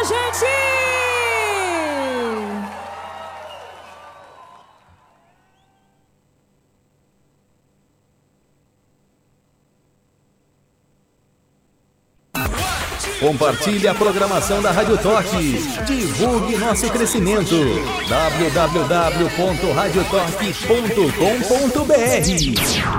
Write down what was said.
a gente! Compartilhe a programação da Rádio Toque. Divulgue nosso crescimento. www.radiotoque.com.br